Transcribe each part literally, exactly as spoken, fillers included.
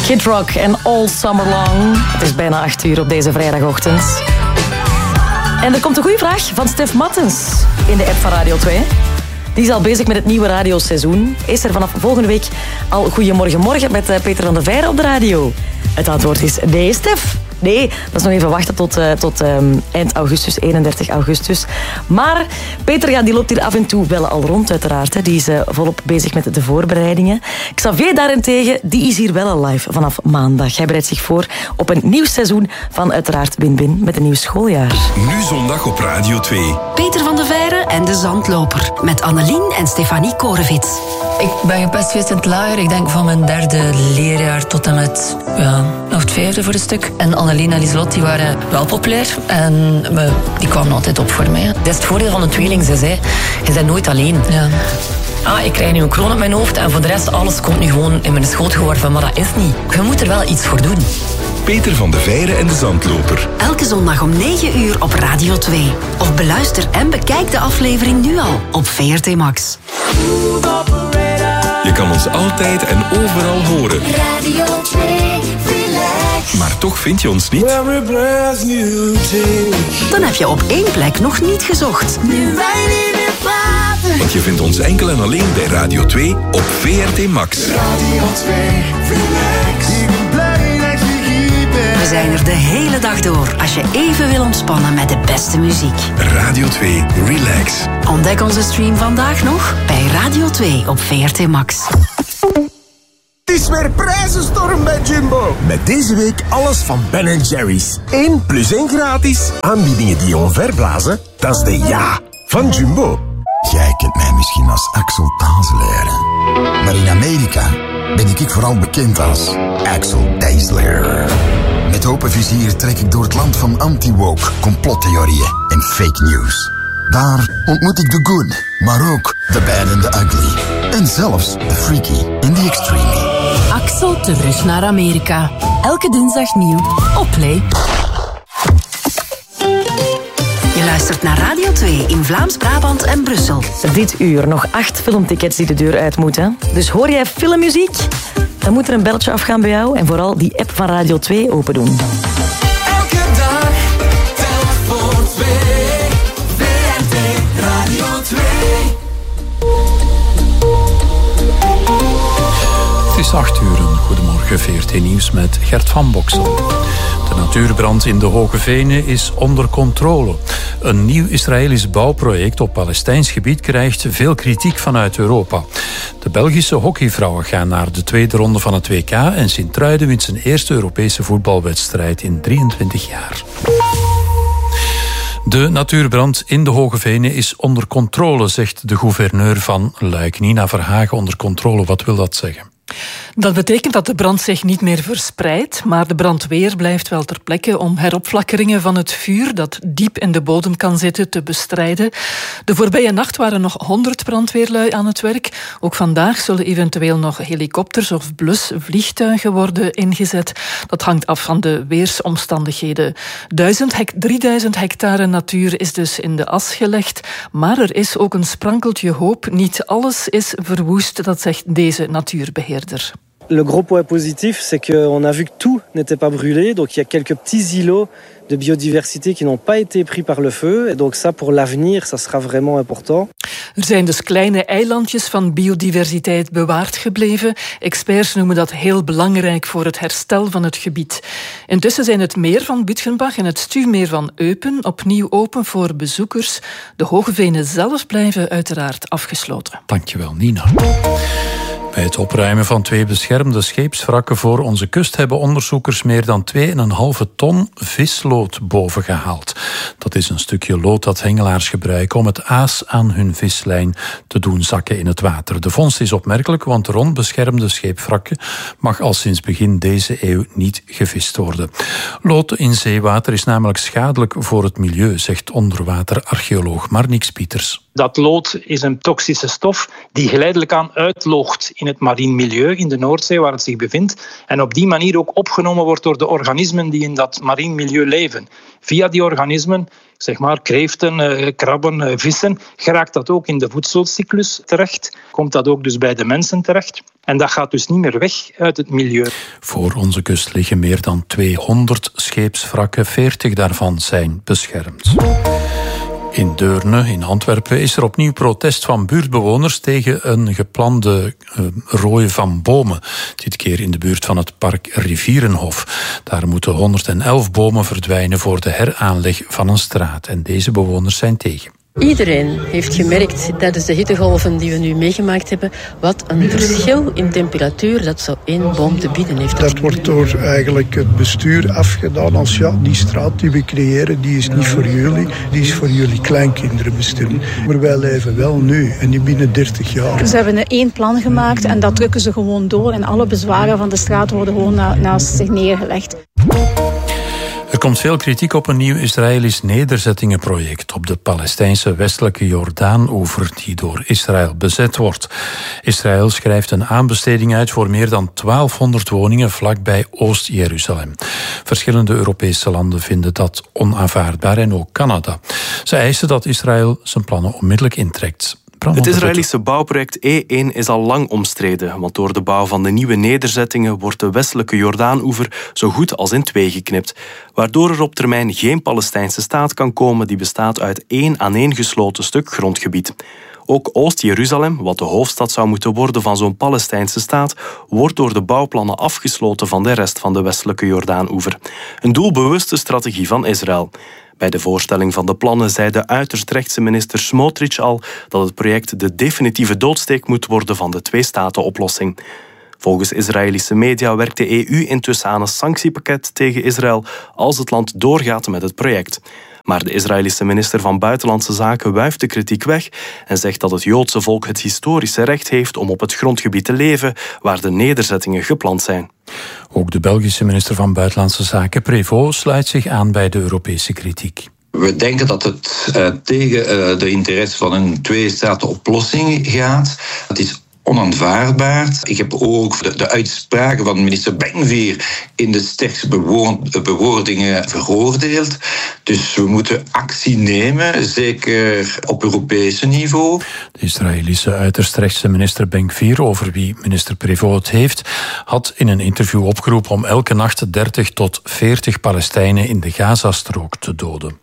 Kid Rock en All Summer Long. Het is bijna acht uur op deze vrijdagochtend. En er komt een goede vraag van Stef Mattens in de app van Radio twee. Die is al bezig met het nieuwe radioseizoen. Is er vanaf volgende week al Goedemorgen Morgen met Peter van de Veire op de radio? Het antwoord is nee, Stef. Nee, dat is nog even wachten tot, uh, tot um, eind augustus, eenendertig augustus. Maar Peter ja, die loopt hier af en toe wel al rond, uiteraard. Hè. Die is uh, volop bezig met de voorbereidingen. Xavier daarentegen, die is hier wel al live vanaf maandag. Hij bereidt zich voor op een nieuw seizoen van uiteraard Win-Win met een nieuw schooljaar. Nu zondag op Radio twee. Peter van de Veire en de Zandloper. Met Annelien en Stefanie Korevits. Ik ben gepest geweest in het lager. Ik denk van mijn derde leerjaar tot en met ja, nog het vijfde voor een stuk. En Annelien en Lieslot die waren wel populair. En we, die kwamen altijd op voor mij. Dat is het voordeel van een tweeling, ze zei. Je bent nooit alleen. Ja. Ah, ik krijg nu een kroon op mijn hoofd en voor de rest alles komt nu gewoon in mijn schoot geworpen. Maar dat is niet. Je moet er wel iets voor doen. Peter van de Veire en de Zandloper. Elke zondag om negen uur op Radio twee. Of beluister en bekijk de aflevering nu al op V R T Max. Je kan ons altijd en overal horen. Radio twee, relax. Maar toch vind je ons niet? Dan heb je op één plek nog niet gezocht. Nu wij niet meer praten. Want je vindt ons enkel en alleen bij Radio twee op V R T Max. Radio twee, relax. Ik ben blij dat je hier bent. We zijn er de hele dag door als je even wil ontspannen met de beste muziek. Radio twee, relax. Ontdek onze stream vandaag nog bij Radio twee op V R T Max. Het is weer prijzenstorm bij Jumbo. Met deze week alles van Ben Jerry's. één plus één gratis. Aanbiedingen die je omverblazen, dat is de ja van Jumbo. Jij kent mij misschien als Axel Tazelaar. Maar in Amerika ben ik vooral bekend als Axel Dazelaar. Met open vizier trek ik door het land van anti-woke, complottheorieën en fake news. Daar ontmoet ik de good, maar ook de bad and the ugly. En zelfs de freaky en the extreme. Axel terug naar Amerika. Elke dinsdag nieuw op Play. Je luistert naar Radio twee in Vlaams-Brabant en Brussel. Dit uur nog acht filmtickets die de deur uit moeten. Dus hoor jij filmmuziek? Dan moet er een belletje afgaan bij jou. En vooral die app van Radio twee open doen. Elke dag telt voor twee. V R T Radio twee. Het is acht uur. Goedemorgen, V R T Nieuws met Gert van Boksel. De natuurbrand in de Hoge Venen is onder controle. Een nieuw Israëlisch bouwproject op Palestijns gebied krijgt veel kritiek vanuit Europa. De Belgische hockeyvrouwen gaan naar de tweede ronde van het W K en Sint-Truiden wint zijn eerste Europese voetbalwedstrijd in drieëntwintig jaar. De natuurbrand in de Hoge Venen is onder controle, zegt de gouverneur van Luik. Nina Verhagen, onder controle, wat wil dat zeggen? Dat betekent dat de brand zich niet meer verspreidt, maar de brandweer blijft wel ter plekke om heropflakkeringen van het vuur dat diep in de bodem kan zitten te bestrijden. De voorbije nacht waren nog honderd brandweerlui aan het werk. Ook vandaag zullen eventueel nog helikopters of blusvliegtuigen worden ingezet. Dat hangt af van de weersomstandigheden. drieduizend hectare natuur is dus in de as gelegd, maar er is ook een sprankeltje hoop. Niet alles is verwoest, dat zegt deze natuurbeheerder. Le gros point positif, c'est qu'on a vu que tout n'était pas brûlé. Donc il y a quelques petits îlots de biodiversité qui n'ont pas été pris par le feu. Et donc ça, pour l'avenir, ça sera vraiment important. Er zijn dus kleine eilandjes van biodiversiteit bewaard gebleven. Experts noemen dat heel belangrijk voor het herstel van het gebied. Intussen zijn het meer van Bütgenbach en het stuwmeer van Eupen opnieuw open voor bezoekers. De Hoge Venen zelf blijven uiteraard afgesloten. Dankjewel, Nina. Bij het opruimen van twee beschermde scheepswrakken voor onze kust hebben onderzoekers meer dan twee komma vijf ton vislood bovengehaald. Dat is een stukje lood dat hengelaars gebruiken om het aas aan hun vislijn te doen zakken in het water. De vondst is opmerkelijk, want de rondbeschermde scheepswrakken mag al sinds begin deze eeuw niet gevist worden. Lood in zeewater is namelijk schadelijk voor het milieu, zegt onderwaterarcheoloog Marnix Pieters. Dat lood is een toxische stof die geleidelijk aan uitloogt in het marien milieu, in de Noordzee waar het zich bevindt. En op die manier ook opgenomen wordt door de organismen die in dat marien milieu leven. Via die organismen, zeg maar kreeften, krabben, vissen, geraakt dat ook in de voedselcyclus terecht. Komt dat ook dus bij de mensen terecht. En dat gaat dus niet meer weg uit het milieu. Voor onze kust liggen meer dan tweehonderd scheepswrakken. veertig daarvan zijn beschermd. In Deurne, in Antwerpen, is er opnieuw protest van buurtbewoners tegen een geplande uh, rooi van bomen. Dit keer in de buurt van het park Rivierenhof. Daar moeten honderdelf bomen verdwijnen voor de heraanleg van een straat. En deze bewoners zijn tegen. Iedereen heeft gemerkt tijdens de hittegolven die we nu meegemaakt hebben wat een verschil in temperatuur dat zo één boom te bieden heeft. Dat wordt door eigenlijk het bestuur afgedaan als ja, die straat die we creëren, die is niet voor jullie, die is voor jullie kleinkinderen bestemd. Maar wij leven wel nu en niet binnen dertig jaar. Ze hebben één plan gemaakt en dat drukken ze gewoon door en alle bezwaren van de straat worden gewoon na, naast zich neergelegd. Er komt veel kritiek op een nieuw Israëlisch nederzettingenproject op de Palestijnse westelijke Jordaan-oever die door Israël bezet wordt. Israël schrijft een aanbesteding uit voor meer dan twaalfhonderd woningen vlakbij Oost-Jeruzalem. Verschillende Europese landen vinden dat onaanvaardbaar en ook Canada. Ze eisen dat Israël zijn plannen onmiddellijk intrekt. Het Israëlische bouwproject E één is al lang omstreden, want door de bouw van de nieuwe nederzettingen wordt de westelijke Jordaan-oever zo goed als in twee geknipt, waardoor er op termijn geen Palestijnse staat kan komen die bestaat uit één aaneengesloten stuk grondgebied. Ook Oost-Jeruzalem, wat de hoofdstad zou moeten worden van zo'n Palestijnse staat, wordt door de bouwplannen afgesloten van de rest van de westelijke Jordaan-oever. Een doelbewuste strategie van Israël. Bij de voorstelling van de plannen zei de uiterst rechtse minister Smotrich al dat het project de definitieve doodsteek moet worden van de twee-staten-oplossing. Volgens Israëlische media werkt de E U intussen aan een sanctiepakket tegen Israël als het land doorgaat met het project. Maar de Israëlische minister van Buitenlandse Zaken wuift de kritiek weg en zegt dat het Joodse volk het historische recht heeft om op het grondgebied te leven waar de nederzettingen gepland zijn. Ook de Belgische minister van Buitenlandse Zaken, Prévost, sluit zich aan bij de Europese kritiek. We denken dat het uh, tegen uh, de interesse van een twee-staten-oplossing gaat. Het is onaanvaardbaar. Ik heb ook de, de uitspraken van minister Ben-Gvir in de sterkste bewoord, bewoordingen veroordeeld. Dus we moeten actie nemen, zeker op Europese niveau. De Israëlische uiterst rechtse minister Ben-Gvir, over wie minister Prévost het heeft, had in een interview opgeroepen om elke nacht dertig tot veertig Palestijnen in de Gazastrook te doden.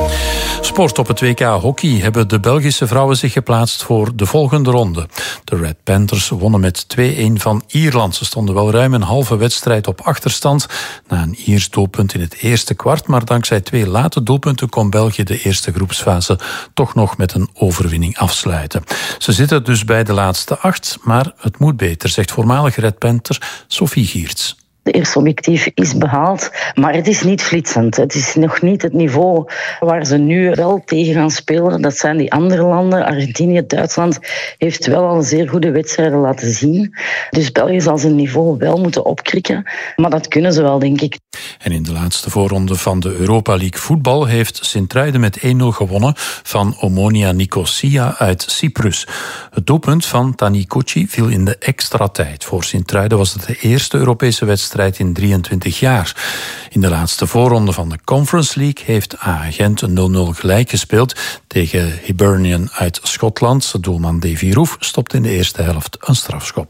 Sport. Op het W K hockey hebben de Belgische vrouwen zich geplaatst voor de volgende ronde. De Red Panthers wonnen met twee-een van Ierland. Ze stonden wel ruim een halve wedstrijd op achterstand na een Iers doelpunt in het eerste kwart, maar dankzij twee late doelpunten kon België de eerste groepsfase toch nog met een overwinning afsluiten. Ze zitten dus bij de laatste acht, maar het moet beter, zegt voormalig Red Panther Sophie Giertz. De eerste objectief is behaald, maar het is niet flitsend. Het is nog niet het niveau waar ze nu wel tegen gaan spelen. Dat zijn die andere landen. Argentinië, Duitsland heeft wel al zeer goede wedstrijden laten zien. Dus België zal zijn niveau wel moeten opkrikken. Maar dat kunnen ze wel, denk ik. En in de laatste voorronde van de Europa League voetbal heeft Sint-Truiden met één-nul gewonnen van Omonia Nicosia uit Cyprus. Het doelpunt van Tani Kochi viel in de extra tijd. Voor Sint-Truiden was het de eerste Europese wedstrijd in drieëntwintig jaar. In de laatste voorronde van de Conference League heeft A-Gent een nul-nul gelijk gespeeld tegen Hibernian uit Schotland. Doelman Davy Roef stopt in de eerste helft een strafschop.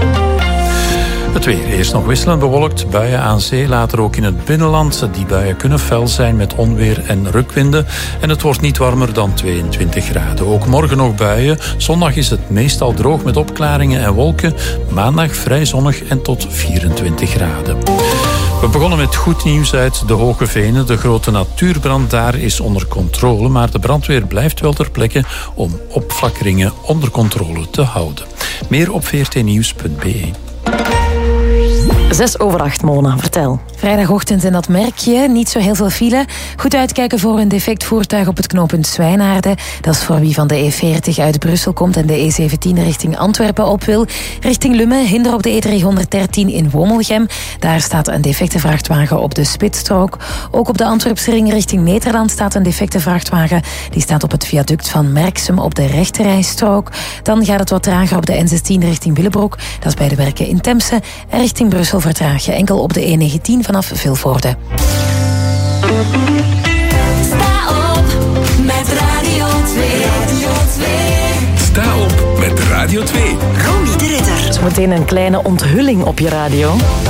Het weer. Eerst nog wisselend bewolkt, buien aan zee, later ook in het binnenland. Die buien kunnen fel zijn met onweer en rukwinden. En het wordt niet warmer dan tweeëntwintig graden. Ook morgen nog buien. Zondag is het meestal droog met opklaringen en wolken. Maandag vrij zonnig en tot vierentwintig graden. We begonnen met goed nieuws uit de Hoge Venen. De grote natuurbrand daar is onder controle, maar de brandweer blijft wel ter plekke om opflakkeringen onder controle te houden. Meer op v r t nieuws punt b e. Zes over acht, Mona. Vertel. Vrijdagochtend en dat merk je. Niet zo heel veel file. Goed uitkijken voor een defect voertuig op het knooppunt Zwijnaarden. Dat is voor wie van de E veertig uit Brussel komt en de E zeventien richting Antwerpen op wil. Richting Lummen, hinder op de E driehonderddertien in Womelgem. Daar staat een defecte vrachtwagen op de spitsstrook. Ook op de Antwerpse ring richting Nederland staat een defecte vrachtwagen. Die staat op het viaduct van Merksem op de rechterrijstrook. Dan gaat het wat trager op de N zestien richting Willebroek. Dat is bij de werken in Temse. En richting Brussel vertraag je enkel op de E negentien vanaf Vilvoorde. Sta op met Radio twee. Radio twee. Sta op met Radio twee. Ronnie de Ridder. Zometeen een kleine onthulling op je radio.